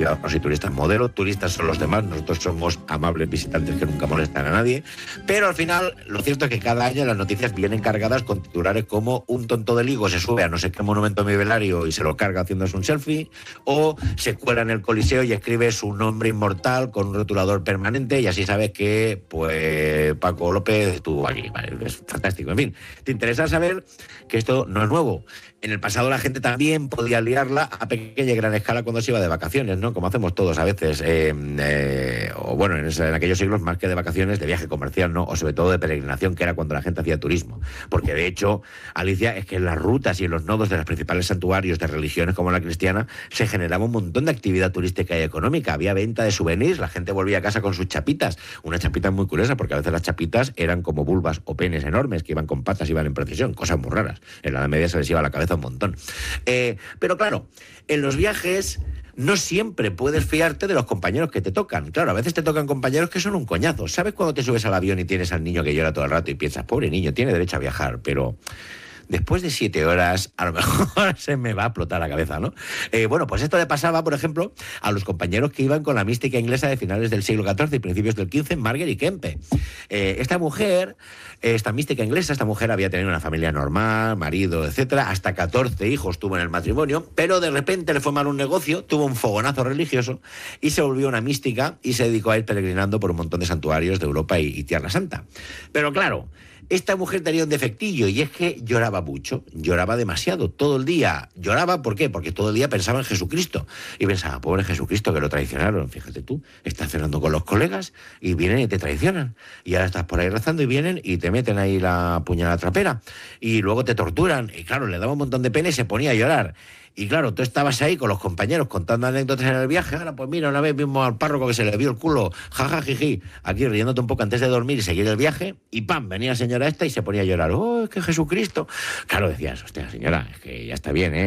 ciudadanos y turistas modelo. Turistas son los demás, nosotros somos amables visitantes que nunca molestan a nadie. Pero al final, lo cierto es que cada año las noticias vienen cargadas con titulares como un tonto de Ligo se sube a no sé qué monumento milenario y se lo carga haciéndose un selfie, o se cuela en el Coliseo y escribe su nombre inmortal con un rotulador permanente, y así sabes que, pues, Paco López estuvo aquí. Vale, es fantástico. En fin, te interesa saber que esto no es nuevo. En el pasado la gente también podía liarla a pequeña y gran escala cuando se iba de vacaciones, ¿no? Como hacemos todos a veces, o bueno, en aquellos siglos más que de vacaciones, de viaje comercial, ¿no? O sobre todo de peregrinación, que era cuando la gente hacía turismo. Porque de hecho, Alicia, es que en las rutas y en los nodos de los principales santuarios de religiones como la cristiana se generaba un montón de actividad turística y económica. Había venta de souvenirs, la gente volvía a casa con sus chapitas. Una chapita muy curiosa, porque a veces las chapitas eran como vulvas o penes enormes que iban con patas, iban en procesión, cosas muy raras. En la Edad Media se les iba a la cabeza un montón. Pero claro, en los viajes no siempre puedes fiarte de los compañeros que te tocan. Claro, a veces te tocan compañeros que son un coñazo. ¿Sabes cuando te subes al avión y tienes al niño que llora todo el rato y piensas, pobre niño, tiene derecho a viajar, pero después de 7 horas, a lo mejor se me va a explotar la cabeza, ¿no? Bueno, pues esto le pasaba, por ejemplo, a los compañeros que iban con la mística inglesa de finales del siglo XIV y principios del XV, Margaret Kempe. Esta mujer, esta mística inglesa, esta mujer había tenido una familia normal, marido, etcétera, hasta 14 hijos tuvo en el matrimonio, pero de repente le fue mal un negocio, tuvo un fogonazo religioso y se volvió una mística y se dedicó a ir peregrinando por un montón de santuarios de Europa y Tierra Santa. Pero claro, esta mujer tenía un defectillo, y es que lloraba mucho, lloraba demasiado, todo el día. ¿Lloraba por qué? Porque todo el día pensaba en Jesucristo. Y pensaba, pobre Jesucristo, que lo traicionaron. Fíjate tú, estás cenando con los colegas y vienen y te traicionan. Y ahora estás por ahí rezando y vienen y te meten ahí la puñalada trapera. Y luego te torturan. Y claro, le daba un montón de pena y se ponía a llorar. Y claro, tú estabas ahí con los compañeros contando anécdotas en el viaje. Ahora, pues mira, una vez vimos al párroco que se le vio el culo, jaja, jiji, aquí riéndote un poco antes de dormir y seguir el viaje, y ¡pam!, venía la señora esta y se ponía a llorar. ¡Oh, es que Jesucristo! Claro, decías, hostia, señora, es que ya está bien,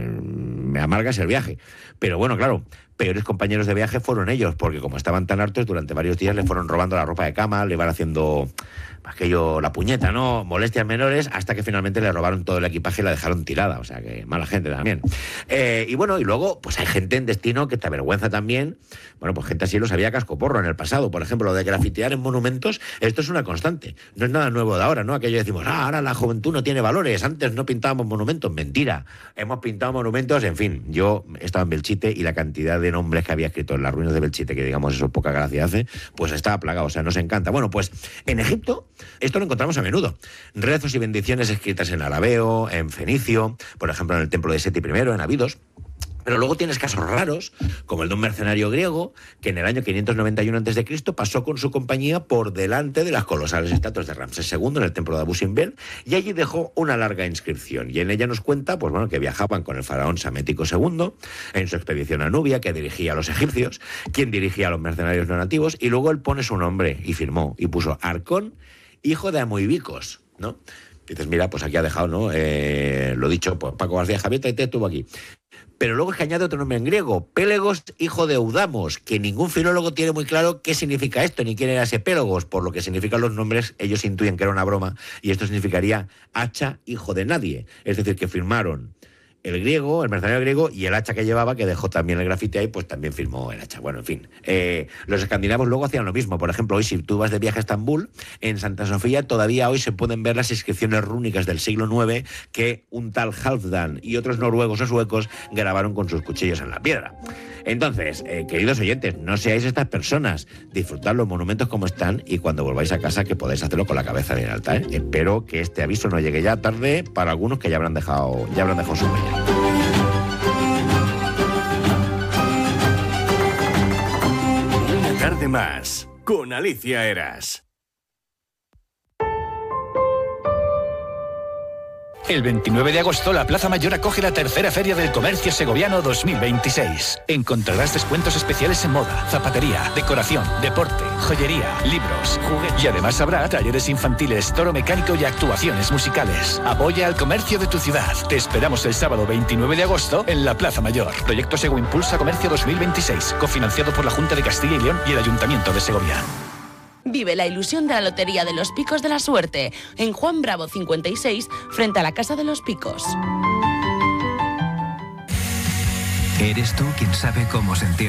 me amargas el viaje. Pero bueno, claro, peores compañeros de viaje fueron ellos, porque como estaban tan hartos, durante varios días le fueron robando la ropa de cama, le iban haciendo aquello, la puñeta, ¿no? Molestias menores, hasta que finalmente le robaron todo el equipaje y la dejaron tirada. O sea que mala gente también. Y bueno, y luego, pues hay gente en destino que te avergüenza también. Bueno, pues gente así lo sabía cascoporro en el pasado. Por ejemplo, lo de grafitear en monumentos, esto es una constante. No es nada nuevo de ahora, ¿no? Aquello decimos, ahora la juventud no tiene valores, antes no pintábamos monumentos. Mentira. Hemos pintado monumentos, en fin. Yo estaba en Belchite y la cantidad de nombres que había escrito en las ruinas de Belchite, que digamos eso poca gracia hace, pues estaba plagado, o sea, nos encanta. Bueno, pues en Egipto esto lo encontramos a menudo. Rezos y bendiciones escritas en arameo, en fenicio, por ejemplo en el templo de Seti I, en Abidos. Pero luego tienes casos raros, como el de un mercenario griego que en el año 591 a.C. pasó con su compañía por delante de las colosales estatuas de Ramsés II en el templo de Abu Simbel, y allí dejó una larga inscripción. Y en ella nos cuenta, pues bueno, que viajaban con el faraón Psamético II en su expedición a Nubia, que dirigía a los egipcios, quien dirigía a los mercenarios no nativos, y luego él pone su nombre y firmó, y puso Arcón, hijo de Amoibicos, ¿no? Dices, mira, pues aquí ha dejado, ¿no? Lo dicho, pues Paco García Javier te estuvo aquí. Pero luego es que añade otro nombre en griego, Pélegos, hijo de Eudamos, que ningún filólogo tiene muy claro qué significa esto, ni quién era ese Pélagos. Por lo que significan los nombres, ellos intuyen que era una broma, y esto significaría hacha, hijo de nadie. Es decir, que firmaron el griego, el mercenario griego, y el hacha que llevaba, que dejó también el grafite ahí, pues también firmó el hacha. Bueno, en fin. Los escandinavos luego hacían lo mismo. Por ejemplo, hoy si tú vas de viaje a Estambul, en Santa Sofía todavía hoy se pueden ver las inscripciones rúnicas del siglo IX que un tal Halfdan y otros noruegos o suecos grabaron con sus cuchillos en la piedra. Entonces, queridos oyentes, no seáis estas personas, disfrutad los monumentos como están, y cuando volváis a casa que podáis hacerlo con la cabeza bien alta, ¿eh? Espero que este aviso no llegue ya tarde para algunos que ya habrán dejado su huella. Una tarde más con Alicia Eras. El 29 de agosto, la Plaza Mayor acoge la tercera Feria del Comercio Segoviano 2026. Encontrarás descuentos especiales en moda, zapatería, decoración, deporte, joyería, libros, juguetes. Y además habrá talleres infantiles, toro mecánico y actuaciones musicales. Apoya al comercio de tu ciudad. Te esperamos el sábado 29 de agosto en la Plaza Mayor. Proyecto Sego Impulsa Comercio 2026, cofinanciado por la Junta de Castilla y León y el Ayuntamiento de Segovia. Vive la ilusión de la Lotería de los Picos de la Suerte en Juan Bravo 56, frente a la Casa de los Picos. ¿Eres tú quien sabe cómo sentir